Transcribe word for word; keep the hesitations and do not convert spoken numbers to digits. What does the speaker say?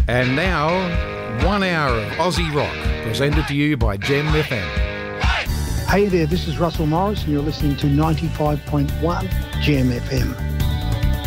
And now, one hour of Aussie rock, presented to you by Gem F M. Hey there, this is Russell Morris and you're listening to ninety-five point one Gem F M.